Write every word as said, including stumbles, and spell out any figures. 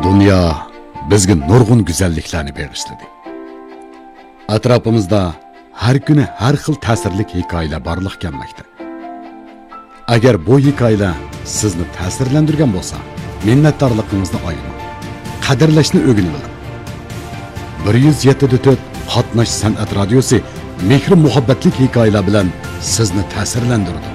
Dünya bizga nurg'un go'zalliklarni bag'ishladi. Atrofimizda har kuni har xil ta'sirli hikoyalar borliq kelmoqda. Agar bu hikoyalar sizni ta'sirlantirgan bo'lsa, minnatdorligingizni oyimang. Qadrlashni o'rganib oling. bir yuz yetti nuqta to'rt Qatnash san'at radiosi mehr muhabbatli hikoyalar bilan sizni ta'sirlantirdi.